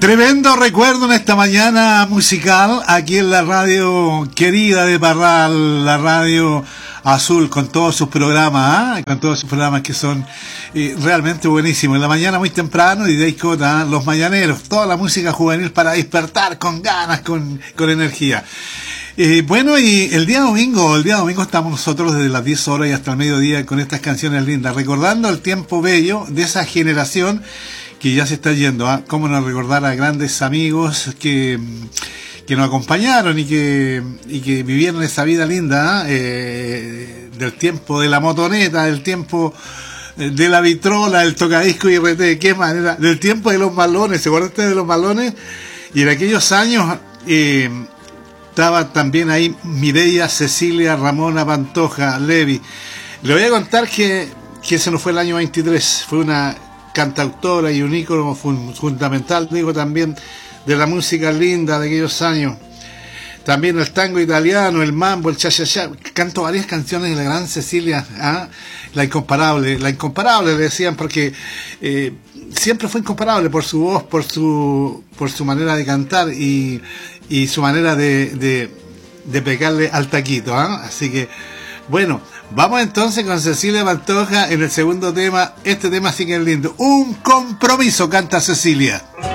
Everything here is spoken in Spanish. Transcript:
Tremendo recuerdo en esta mañana musical aquí en la radio querida de Parral, la radio Azul, con todos sus programas, con todos sus programas que son realmente buenísimos. En la mañana muy temprano, DJ Cota, Los Mañaneros, toda la música juvenil para despertar con ganas, con energía. Bueno, y el día domingo estamos nosotros desde las 10 horas y hasta el mediodía con estas canciones lindas, recordando el tiempo bello de esa generación que ya se está yendo. Cómo no recordar a grandes amigos que nos acompañaron y que vivieron esa vida linda, del tiempo de la motoneta, del tiempo de la vitrola, el tocadisco y RT, qué manera, del tiempo de los malones. ¿Se acuerdan ustedes de los malones? Y en aquellos años estaba también ahí Mireia, Cecilia, Ramona, Pantoja, Levi. Le voy a contar que se nos fue el año 23, fue una cantautora y un ícono fundamental, digo, también de la música linda de aquellos años. También el tango italiano, el mambo, el cha-cha-cha. Cantó varias canciones de la gran Cecilia, la incomparable le decían, porque siempre fue incomparable por su voz, por su manera de cantar y su manera de pegarle al taquito, Así que, bueno, vamos entonces con Cecilia Pantoja en el segundo tema. Este tema sí que es lindo. Un compromiso, canta Cecilia.